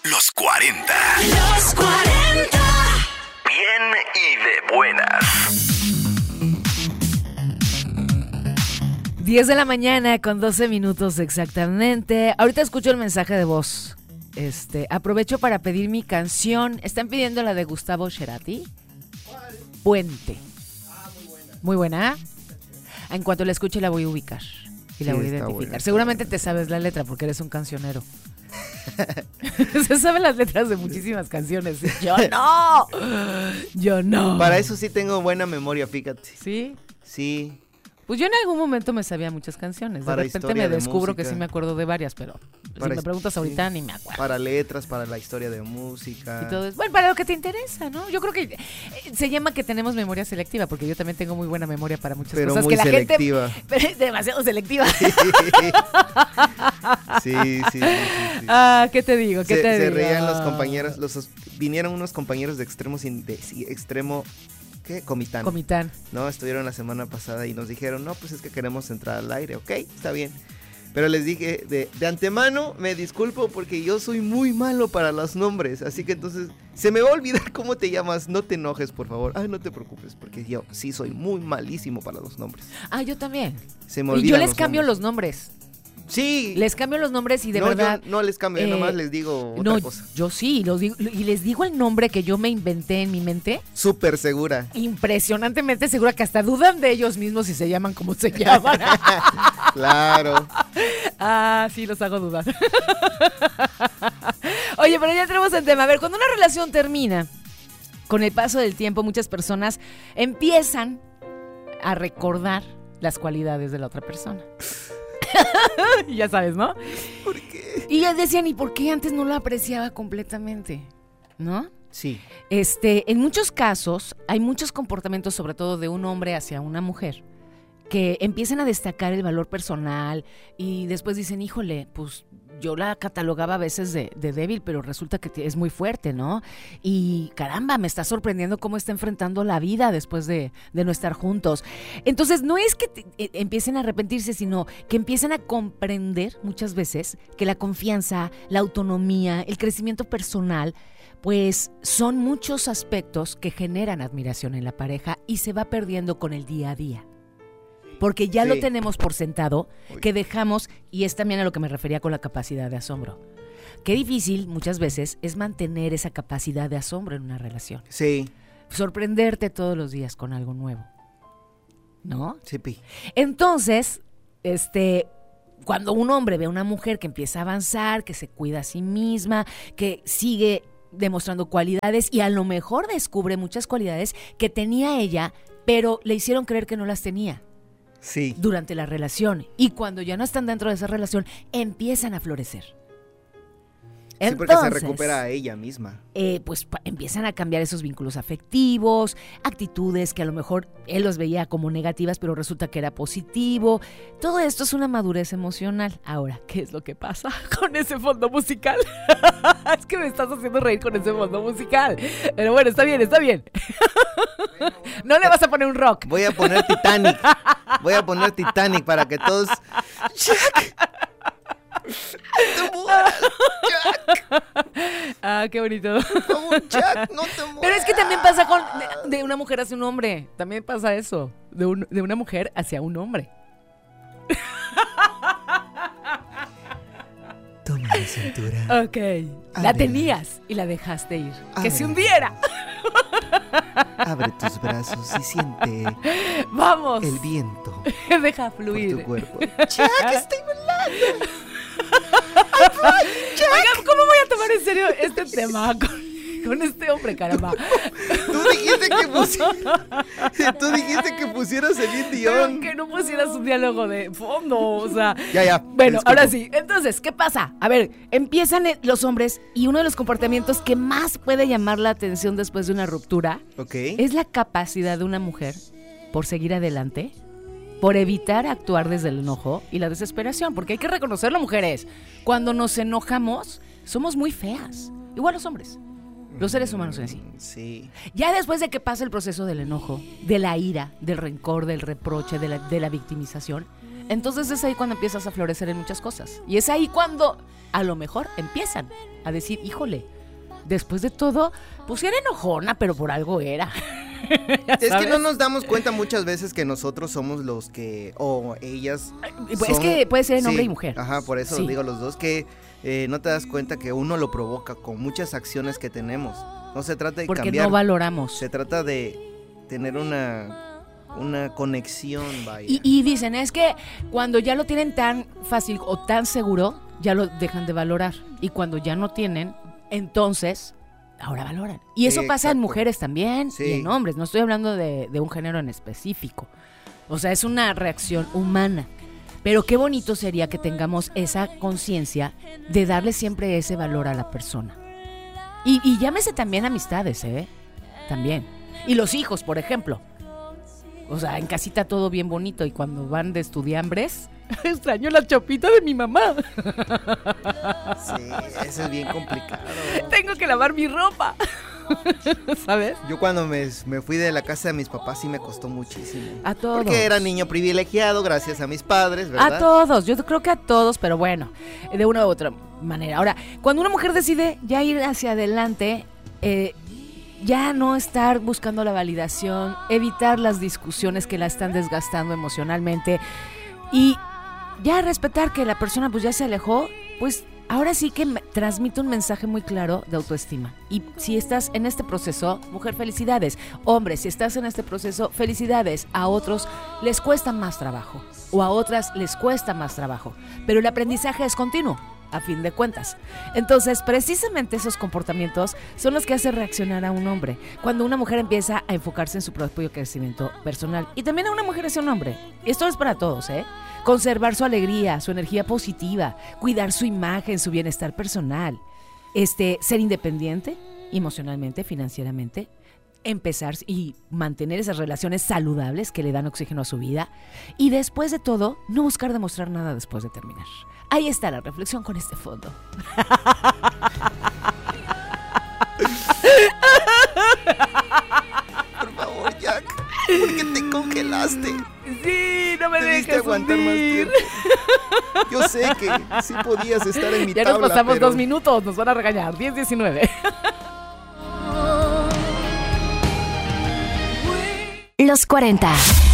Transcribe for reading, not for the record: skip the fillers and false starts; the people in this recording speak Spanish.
Los 40. Los 40. Bien y de buenas. 10 de la mañana con 12 minutos exactamente. Ahorita escucho el mensaje de voz. Aprovecho para pedir mi canción. Están pidiendo la de Gustavo Cerati. Puente. Muy buena. En cuanto la escuche la voy a ubicar y la voy a identificar. Buena, seguramente te sabes la letra porque eres un cancionero. Se saben las letras de muchísimas canciones. Yo no. Para eso sí tengo buena memoria, fíjate. ¿Sí? Sí. Pues yo en algún momento me sabía muchas canciones. De Para repente historia me de descubro música. que sí me acuerdo de varias, pero si me preguntas ahorita ni me acuerdo. Para letras, para la historia de música. Y todo eso. Bueno, para lo que te interesa, ¿no? Yo creo que se llama que tenemos memoria selectiva, porque yo también tengo muy buena memoria para muchas Pero cosas. muy que la selectiva. gente demasiado selectiva. Sí. Ah, ¿qué te digo? ¿Qué te Se digo? reían los compañeros, vinieron unos compañeros de extremo ¿qué? Comitán. No, estuvieron la semana pasada y nos dijeron, no, pues es que queremos entrar al aire, ok, está bien. Pero les dije, de antemano, me disculpo porque yo soy muy malo para los nombres, así que entonces, se me va a olvidar cómo te llamas, no te enojes, por favor. Ay, no te preocupes, porque yo sí soy muy malísimo para los nombres. Ah, yo también. Se me Y olvidan yo les los cambio nombres. los nombres. Sí. Les cambio los nombres y de no, verdad. yo no les cambio, nomás les digo otra no, cosa. yo sí, y les digo el nombre que yo me inventé en mi mente. Súper segura. Impresionantemente segura que hasta dudan de ellos mismos si se llaman como se llaman. Claro. Ah, sí, los hago dudar. Oye, pero ya entremos en tema. A ver, cuando una relación termina, con el paso del tiempo, muchas personas empiezan a recordar las cualidades de la otra persona. Ya sabes, ¿no? ¿Por qué? Y ellas decían, ¿y por qué antes no lo apreciaba completamente? ¿No? Sí. En muchos casos hay muchos comportamientos, sobre todo de un hombre hacia una mujer, que empiezan a destacar el valor personal y después dicen, híjole, pues yo la catalogaba a veces de débil, pero resulta que es muy fuerte, ¿no? Y caramba, me está sorprendiendo cómo está enfrentando la vida después de no estar juntos. Entonces, no es que empiecen a arrepentirse, sino que empiezan a comprender muchas veces que la confianza, la autonomía, el crecimiento personal, pues son muchos aspectos que generan admiración en la pareja y se va perdiendo con el día a día. Porque ya lo tenemos por sentado, que dejamos, y es también a lo que me refería con la capacidad de asombro. Qué difícil muchas veces es mantener esa capacidad de asombro en una relación. Sí. Sorprenderte todos los días con algo nuevo, ¿no? Sí, pi. Entonces, cuando un hombre ve a una mujer que empieza a avanzar, que se cuida a sí misma, que sigue demostrando cualidades y a lo mejor descubre muchas cualidades que tenía ella, pero le hicieron creer que no las tenía. Sí. Durante la relación, y cuando ya no están dentro de esa relación empiezan a florecer. Sí, Entonces, porque se recupera a ella misma. Pues empiezan a cambiar esos vínculos afectivos, actitudes que a lo mejor él los veía como negativas, pero resulta que era positivo. Todo esto es una madurez emocional. Ahora, ¿qué es lo que pasa con ese fondo musical? Es que me estás haciendo reír con ese fondo musical. Pero bueno, está bien, está bien. No le vas a poner un rock. Voy a poner Titanic. Voy a poner Titanic para que todos... ¡Jack! ¡No te mueras, Jack! Ah, qué bonito. Como Jack, no te mueras. Pero es que también pasa de una mujer hacia un hombre. También pasa eso. De una mujer hacia un hombre. Toma la cintura. Ok. La Ábrela. tenías y la dejaste ir. Que Ábrela. se hundiera. Abre tus brazos y siente Vamos. el viento Deja por fluir. tu cuerpo. ¡Jack, estoy volando! Oigan, ¿cómo voy a tomar en serio este tema con este hombre, caramba? Tú dijiste que pusieras el Pero Dion. que no pusieras un diálogo de fondo, o sea. Ya. Bueno, disculpo. ahora sí. Entonces, ¿qué pasa? A ver, empiezan los hombres y uno de los comportamientos que más puede llamar la atención después de una ruptura Ok. es la capacidad de una mujer por seguir adelante, por evitar actuar desde el enojo y la desesperación, porque hay que reconocerlo, mujeres. Cuando nos enojamos, somos muy feas. Igual los hombres. Los seres humanos en sí. Sí. Ya después de que pasa el proceso del enojo, de la ira, del rencor, del reproche, de la victimización, Entonces es ahí cuando empiezas a florecer en muchas cosas. Y es ahí cuando a lo mejor empiezan a decir, híjole, después de todo, pues era enojona, pero por algo era. Es que no nos damos cuenta muchas veces que nosotros somos los que, o ellas son, es que puede ser en hombre y mujer. Ajá, por eso digo los dos, que no te das cuenta que uno lo provoca con muchas acciones que tenemos. No se trata de porque cambiar. Porque no valoramos. Se trata de tener una conexión, vaya. Y dicen, es que cuando ya lo tienen tan fácil o tan seguro, ya lo dejan de valorar. Y cuando ya no tienen, entonces, ahora valoran. Y eso pasa en mujeres también y en hombres. No estoy hablando de un género en específico. O sea, es una reacción humana. Pero qué bonito sería que tengamos esa conciencia de darle siempre ese valor a la persona. Y llámese también amistades, también. Y los hijos, por ejemplo. O sea, en casita todo bien bonito y cuando van de estudiambres, extraño la chapita de mi mamá. Sí, eso es bien complicado. Tengo que lavar mi ropa. ¿Sabes? Yo cuando me fui de la casa de mis papás sí me costó muchísimo. A todos. Porque era niño privilegiado gracias a mis padres, ¿verdad? A todos, yo creo que a todos, pero bueno, de una u otra manera. Ahora, cuando una mujer decide ya ir hacia adelante, ya no estar buscando la validación, evitar las discusiones que la están desgastando emocionalmente y ya respetar que la persona pues ya se alejó, pues ahora sí que transmite un mensaje muy claro de autoestima. Y si estás en este proceso, mujer, felicidades. Hombre, si estás en este proceso, felicidades. A otros les cuesta más trabajo o a otras les cuesta más trabajo, pero el aprendizaje es continuo, a fin de cuentas. Entonces, precisamente esos comportamientos son los que hacen reaccionar a un hombre cuando una mujer empieza a enfocarse en su propio crecimiento personal. Y también a una mujer hacia un hombre. Esto es para todos, Conservar su alegría, su energía positiva, cuidar su imagen, su bienestar personal, ser independiente emocionalmente, financieramente, empezar y mantener esas relaciones saludables que le dan oxígeno a su vida y después de todo, no buscar demostrar nada después de terminar. Ahí está la reflexión con este fondo. Por favor, Jack, ¿por qué te congelaste? Sí, no me dejes aguantar más tiempo. Yo sé que sí podías estar en mi tabla, ya nos pasamos pero 2 minutos, nos van a regañar, 10:19. Los 40.